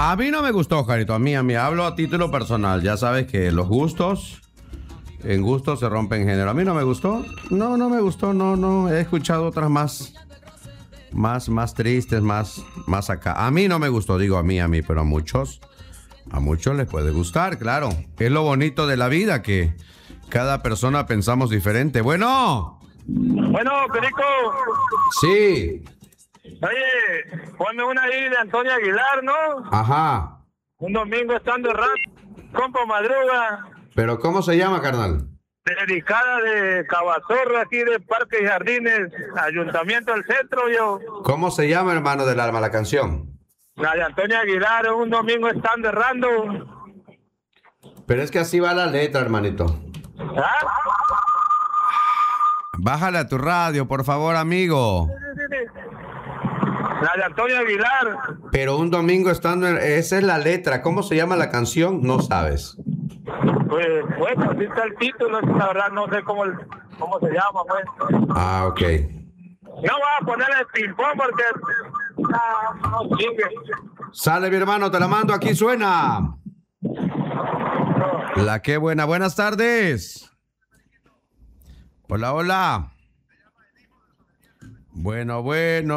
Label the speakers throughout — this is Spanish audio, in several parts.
Speaker 1: A mí no me gustó, Jarito. A mí. Hablo a título personal. Ya sabes que los gustos, en gustos se rompen género. A mí no me gustó. No me gustó. No. He escuchado otras más tristes, más acá. A mí no me gustó, digo a mí, pero a muchos les puede gustar, claro. Es lo bonito de la vida, que cada persona pensamos diferente. Bueno,
Speaker 2: Perico.
Speaker 1: Sí.
Speaker 2: Oye, ponme una ahí de Antonio Aguilar, ¿no?
Speaker 1: Ajá.
Speaker 2: Un domingo estando errando, compa madruga.
Speaker 1: ¿Pero cómo se llama, carnal?
Speaker 2: Dedicada de Cabazorro, aquí de Parques y Jardines, Ayuntamiento del Centro, yo.
Speaker 1: ¿Cómo se llama, hermano del alma, la canción?
Speaker 2: La de Antonio Aguilar, un domingo estando errando.
Speaker 1: Pero es que así va la letra, hermanito.
Speaker 2: ¿Ah?
Speaker 1: Bájale a tu radio, por favor, amigo.
Speaker 2: La de Antonio Aguilar.
Speaker 1: Pero un domingo estando esa es la letra. ¿Cómo se llama la canción? No sabes.
Speaker 2: Pues, así está el título, la verdad no sé cómo se llama, pues.
Speaker 1: Ah, ok.
Speaker 2: No voy a ponerle el ping-pong porque no sigue.
Speaker 1: Sale, mi hermano, te la mando, aquí suena. La que buena. Buenas tardes. Hola. Bueno.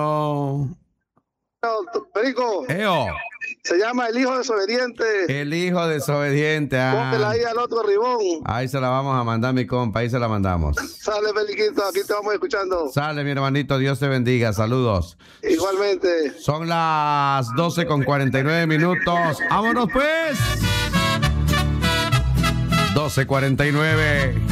Speaker 3: Perico,
Speaker 1: Eo.
Speaker 3: se llama El Hijo Desobediente.
Speaker 1: El hijo desobediente.
Speaker 3: Póntela ahí al otro ribón.
Speaker 1: Ahí se la vamos a mandar, mi compa. Ahí se la mandamos.
Speaker 3: Sale, Periquito, aquí te vamos escuchando.
Speaker 1: Sale, mi hermanito. Dios te bendiga. Saludos.
Speaker 3: Igualmente.
Speaker 1: Son las 12:49. ¡Vámonos, pues! 12:49.